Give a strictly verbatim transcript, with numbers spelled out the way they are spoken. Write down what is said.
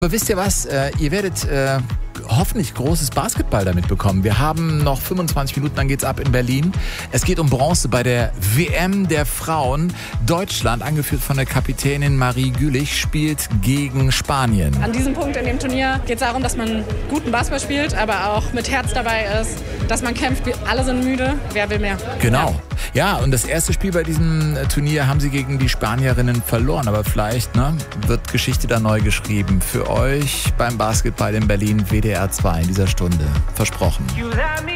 Aber wisst ihr was? Äh, ihr werdet äh, hoffentlich großes Basketball damit bekommen. Wir haben noch fünfundzwanzig Minuten, dann geht's ab in Berlin. Es geht um Bronze bei der W M der Frauen. Deutschland, angeführt von der Kapitänin Marie Gülich, spielt gegen Spanien. An diesem Punkt in dem Turnier geht es darum, dass man guten Basketball spielt, aber auch mit Herz dabei ist, dass man kämpft. Wir alle sind müde. Wer will mehr? Genau. Ja, und das erste Spiel bei diesem Turnier haben sie gegen die Spanierinnen verloren. Aber vielleicht ne, wird Geschichte da neu geschrieben. Für euch beim Basketball in Berlin W D R zwei in dieser Stunde. Versprochen.